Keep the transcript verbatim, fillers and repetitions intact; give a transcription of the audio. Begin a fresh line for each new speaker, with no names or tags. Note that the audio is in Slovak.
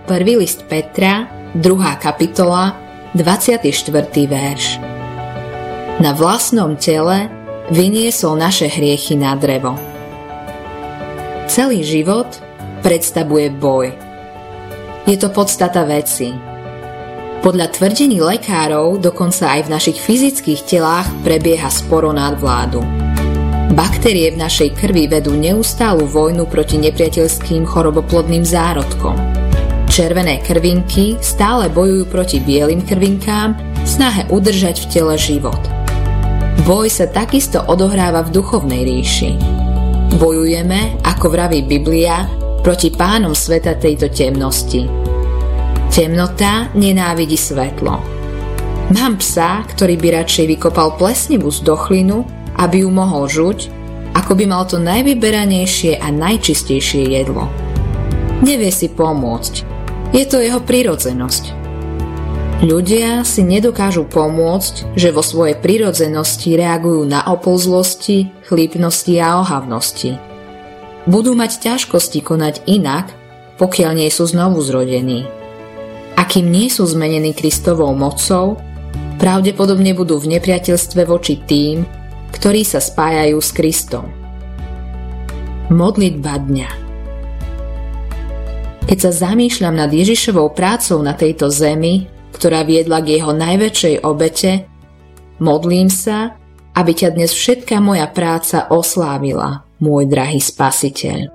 prvý list Petra, druhá kapitola, dvadsiaty štvrtý verš. Na vlastnom tele vyniesol naše hriechy na drevo. Celý život predstavuje boj. Je to podstata veci. Podľa tvrdení lekárov dokonca aj v našich fyzických telách prebieha spor o nadvládu. Baktérie v našej krvi vedú neustálu vojnu proti nepriateľským choroboplodným zárodkom. Červené krvinky stále bojujú proti bielym krvinkám v snahe udržať v tele život. Boj sa takisto odohráva v duchovnej ríši. Bojujeme, ako vraví Biblia, proti pánom sveta tejto temnosti. Temnota nenávidí svetlo. Mám psa, ktorý by radšej vykopal plesnivú zdochlinu, aby ju mohol žuť, ako by mal to najvyberanejšie a najčistejšie jedlo. Nevie si pomôcť. Je to jeho prirodzenosť. Ľudia si nedokážu pomôcť, že vo svojej prirodzenosti reagujú na oplzlosti, chlípnosti a ohavnosti. Budú mať ťažkosti konať inak, pokiaľ nie sú znovu zrodení. A kým nie sú zmenení Kristovou mocou, pravdepodobne budú v nepriateľstve voči tým, ktorí sa spájajú s Kristom. Modlitba dňa. Keď sa zamýšľam nad Ježišovou prácou na tejto zemi, ktorá viedla k jeho najväčšej obete, modlím sa, aby ťa dnes všetká moja práca oslávila, môj drahý Spasiteľ.